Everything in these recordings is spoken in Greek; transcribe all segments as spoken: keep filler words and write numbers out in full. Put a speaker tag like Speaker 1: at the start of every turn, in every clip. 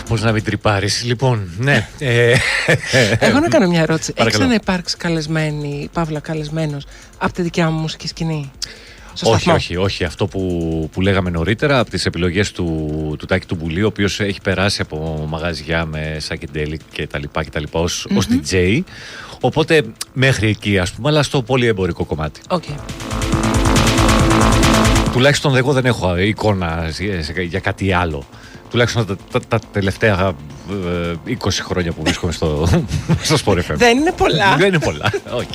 Speaker 1: Πώς να μην τρυπάρεις. Λοιπόν, ναι. ε,
Speaker 2: Εγώ να κάνω μια ερώτηση. Έχεις ξαναυπάρξει καλεσμένη, παύλα καλεσμένος, από τη δικιά μου μουσική σκηνή?
Speaker 1: Όχι, όχι, όχι. Αυτό που, που λέγαμε νωρίτερα από τις επιλογές του, του Τάκη του Μπουλή, ο οποίος έχει περάσει από μαγαζιά με psychedelic και τα λοιπά και τα λοιπά ως, mm-hmm. ως ντι τζέι. Οπότε μέχρι εκεί, ας πούμε, αλλά στο πολύ εμπορικό κομμάτι.
Speaker 2: Okay.
Speaker 1: Τουλάχιστον εγώ δεν έχω εικόνα για κάτι άλλο. Τουλάχιστον τα, τα, τα τελευταία ε, είκοσι χρόνια που βρίσκομαι στο, στο Sport εφ εμ.
Speaker 2: Δεν είναι πολλά.
Speaker 1: Δεν είναι πολλά, όχι.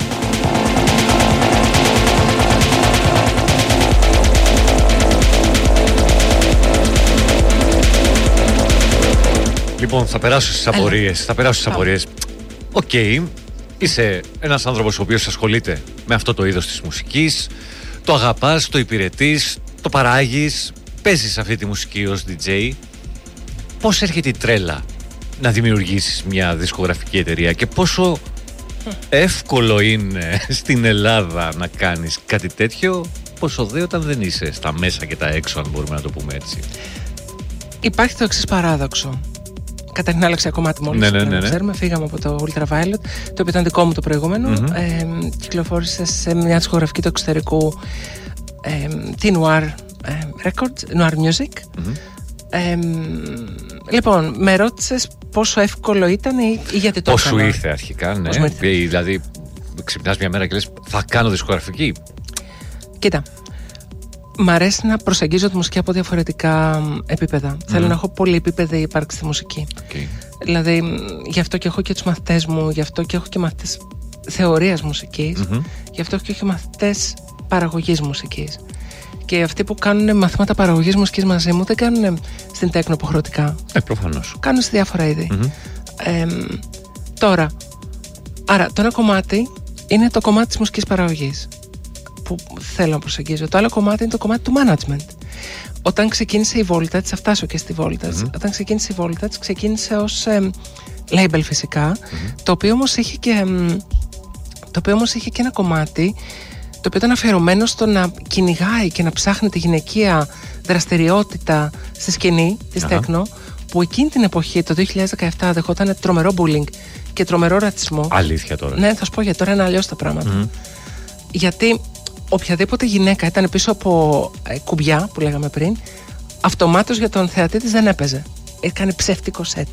Speaker 1: Λοιπόν, θα περάσω στις απορίες. Θα περάσω στις απορίες. Οκ, okay, είσαι ένας άνθρωπος ο οποίος ασχολείται με αυτό το είδος της μουσικής. Το αγαπάς, το υπηρετείς, το παράγεις, παίζεις αυτή τη μουσική ως ντι τζέι. Πώς έρχεται η τρέλα να δημιουργήσεις μια δισκογραφική εταιρεία και πόσο εύκολο είναι στην Ελλάδα να κάνεις κάτι τέτοιο, πόσο δε όταν δεν είσαι στα μέσα και τα έξω, αν μπορούμε να το πούμε έτσι?
Speaker 2: Υπάρχει το εξής παράδοξο. Καταρχήν άλλαξε κομμάτι μόλις,
Speaker 1: ναι, ναι, ναι, ναι.
Speaker 2: ξέρουμε, φύγαμε από το Ultraviolet, το οποίο ήταν δικό μου το προηγούμενο. Mm-hmm. Ε, κυκλοφόρησε σε μια δισκογραφική του εξωτερικού, ε, τη Noir ε, Records, Noir Music. Mm-hmm. Ε, λοιπόν, με ρώτησες πόσο εύκολο ήταν ή, ή γιατί το
Speaker 1: Πώς
Speaker 2: έκανα.
Speaker 1: σου ήρθε αρχικά, ναι. Ήρθε. Δηλαδή, ξυπνάς μια μέρα και λες, θα κάνω δισκογραφική.
Speaker 2: Κοίτα, μ' αρέσει να προσεγγίζω τη μουσική από διαφορετικά επίπεδα. Mm. Θέλω να έχω πολυεπίπεδη ύπαρξη στη μουσική.
Speaker 1: Okay.
Speaker 2: Δηλαδή, γι' αυτό και έχω και τους μαθητές μου, γι' αυτό και έχω και μαθητές θεωρίας μουσικής, mm-hmm. γι' αυτό και έχω και μαθητές παραγωγής μουσικής. Και αυτοί που κάνουν μαθήματα παραγωγής μουσικής μαζί μου δεν κάνουν στην τέκνο υποχρεωτικά.
Speaker 1: Ε, προφανώς.
Speaker 2: Κάνουν σε διάφορα είδη.
Speaker 1: Mm-hmm.
Speaker 2: Ε, τώρα, άρα το ένα κομμάτι είναι το κομμάτι της μουσικής παραγωγής που θέλω να προσεγγίζω. Το άλλο κομμάτι είναι το κομμάτι του management. Όταν ξεκίνησε η Voltage, θα φτάσω και στη Voltage. Mm-hmm. Όταν ξεκίνησε η Voltage, ξεκίνησε ως ε, label φυσικά, mm-hmm. το οποίο όμως είχε και, ε, το οποίο όμως είχε και ένα κομμάτι το οποίο ήταν αφιερωμένο στο να κυνηγάει και να ψάχνει τη γυναικεία δραστηριότητα στη σκηνή της uh-huh. τέκνο, που εκείνη την εποχή, το δύο χιλιάδες δεκαεπτά, δεχόταν τρομερό bullying και τρομερό ρατσισμό.
Speaker 1: Αλήθεια τώρα.
Speaker 2: Ναι, θα σου πω γιατί τώρα είναι αλλιώς τα πράγματα. Mm-hmm. Γιατί οποιαδήποτε γυναίκα ήταν πίσω από ε, κουμπιά, που λέγαμε πριν, αυτομάτως για τον θεατή της δεν έπαιζε. Έκανε ψεύτικο σετ.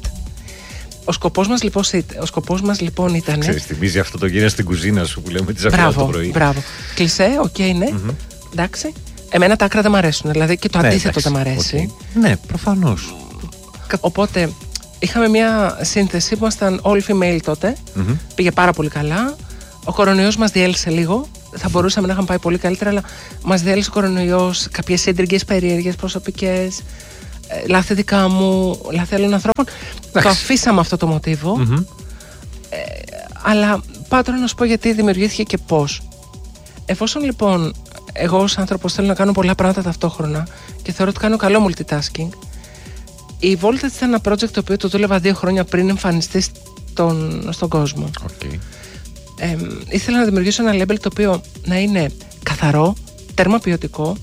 Speaker 2: Ο σκοπός μας λοιπόν, ο σκοπός μας, λοιπόν ήταν.
Speaker 1: Ξέρεις, θυμίζει αυτό το γύρα στην κουζίνα σου που λέμε τις αφιερώσεις το πρωί.
Speaker 2: Μπράβο. Κλισέ, οκ, okay, ναι. Mm-hmm. Εντάξει. Εμένα τα άκρα δεν μ' αρέσουν. Δηλαδή και το ναι, αντίθετο δεν μ' αρέσει.
Speaker 1: Okay. Ναι, προφανώς.
Speaker 2: Οπότε είχαμε μια σύνθεση που ήμασταν all female τότε. Mm-hmm. Πήγε πάρα πολύ καλά. Ο κορονοϊός μας διέλυσε λίγο. Θα μπορούσαμε να είχαμε πάει πολύ καλύτερα, αλλά μας διέλυσε ο κορονοϊός. Κάποιες σύντριγγες περίεργες προσωπικές. Λάθη δικά μου, λάθη άλλων ανθρώπων. Το αφήσαμε αυτό το μοτίβο. Mm-hmm. ε, Αλλά πάω τώρα να σου πω γιατί δημιουργήθηκε και πώς. Εφόσον λοιπόν εγώ ως άνθρωπος θέλω να κάνω πολλά πράγματα ταυτόχρονα και θεωρώ ότι κάνω καλό multitasking, η Voltage ήταν ένα project το οποίο το δούλευα δύο χρόνια πριν εμφανιστεί στον, στον κόσμο.
Speaker 1: Okay.
Speaker 2: ε, Ήθελα να δημιουργήσω ένα label το οποίο να είναι καθαρό, τέρμα ποιοτικό,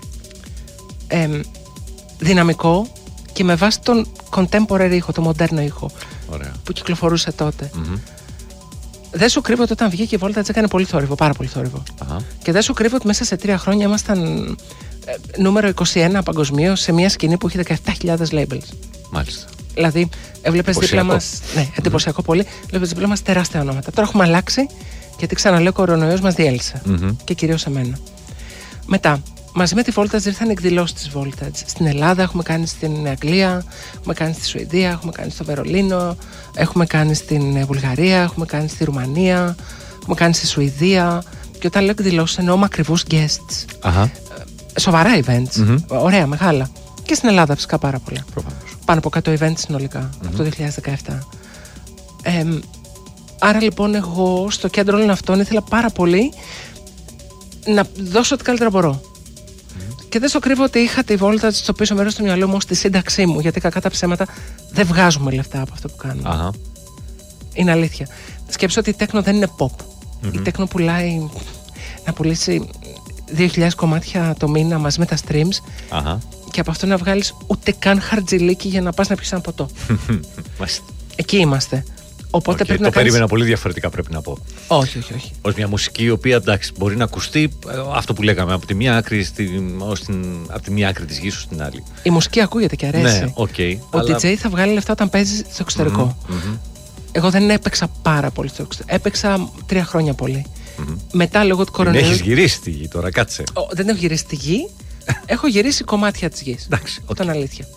Speaker 2: ε, δυναμικό και με βάση τον contemporary ήχο, το μοντέρνο ήχο. Ωραία. Που κυκλοφορούσε τότε. Mm-hmm. Δεν σου κρύβω ότι όταν βγήκε η Voltage έκανε πολύ θόρυβο, πάρα πολύ θόρυβο. Uh-huh. Και δεν σου κρύβω ότι μέσα σε τρία χρόνια ήμασταν ε, νούμερο είκοσι ένα παγκοσμίως σε μια σκηνή που είχε δεκαεπτά χιλιάδες labels.
Speaker 1: Μάλιστα.
Speaker 2: Δηλαδή, έβλεπες δίπλα μας. Ναι, εντυπωσιακό mm-hmm. πολύ. Έβλεπες δίπλα μας τεράστια ονόματα. Τώρα έχουμε αλλάξει, γιατί ξαναλέω, ο κορονοϊός μας διέλυσε. Mm-hmm. Και κυρίως εμένα. Μετά, μαζί με τη Voltage ήρθαν εκδηλώσεις της Voltage. Στην Ελλάδα έχουμε κάνει, στην Αγγλία, έχουμε κάνει στη Σουηδία, έχουμε κάνει στο Βερολίνο, έχουμε κάνει στην Βουλγαρία, έχουμε κάνει στη Ρουμανία, έχουμε κάνει στη Σουηδία. Και όταν λέω εκδηλώσεις εννοώ ακριβούς guests. Uh-huh. Σοβαρά events, mm-hmm. ωραία, μεγάλα. Και στην Ελλάδα φυσικά πάρα πολλά.
Speaker 1: Προφανώς.
Speaker 2: Πάνω από εκατό events συνολικά mm-hmm. από το δύο χιλιάδες δεκαεπτά. Ε, άρα λοιπόν εγώ στο κέντρο όλων αυτών ήθελα πάρα πολύ να δώσω ό,τι καλύτερα μπορώ. Και δεν στο κρύβω ότι είχα τη Voltage στο πίσω μέρος του μυαλού μου ως τη σύνταξή μου, γιατί κακά τα ψέματα δεν βγάζουμε λεφτά από αυτό που κάνουμε.
Speaker 1: Αχα.
Speaker 2: Είναι αλήθεια. Σκέψω ότι η τέκνο δεν είναι pop. Mm-hmm. Η τέκνο πουλάει να πουλήσει δύο χιλιάδες κομμάτια το μήνα μαζί με τα streams.
Speaker 1: Αχα.
Speaker 2: και από αυτό να βγάλεις ούτε καν χαρτζηλίκι για να πας να πιεις ένα ποτό. Εκεί είμαστε. Οπότε
Speaker 1: okay,
Speaker 2: πρέπει
Speaker 1: το
Speaker 2: να
Speaker 1: περίμενα
Speaker 2: κάνεις...
Speaker 1: πολύ διαφορετικά, πρέπει να πω.
Speaker 2: Όχι, όχι, όχι.
Speaker 1: Ως μια μουσική η οποία, εντάξει, μπορεί να ακουστεί αυτό που λέγαμε από τη μία άκρη, στη, ως την, από τη μία άκρη της γης στην άλλη.
Speaker 2: Η μουσική ακούγεται και αρέσει.
Speaker 1: Ναι, okay,
Speaker 2: ο αλλά... ντι τζέι θα βγάλει λεφτά όταν παίζει στο εξωτερικό. Mm-hmm, mm-hmm. Εγώ δεν έπαιξα πάρα πολύ στο εξωτερικό. Έπαιξα τρία χρόνια πολύ. Mm-hmm. Μετά λόγω του κορονοϊού.
Speaker 1: Έχεις γυρίσει τη γη τώρα, κάτσε.
Speaker 2: Ο, δεν έχω γυρίσει τη γη. Έχω γυρίσει κομμάτια της γης.
Speaker 1: Εντάξει, okay.
Speaker 2: Ήταν αλήθεια.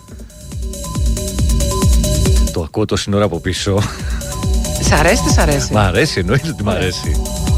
Speaker 1: Το ακούω τόση ώρα από πίσω.
Speaker 2: Σ' αρέσει, τι σ' αρέσει?
Speaker 1: Μ' αρέσει, εννοείται ότι μ' αρέσει.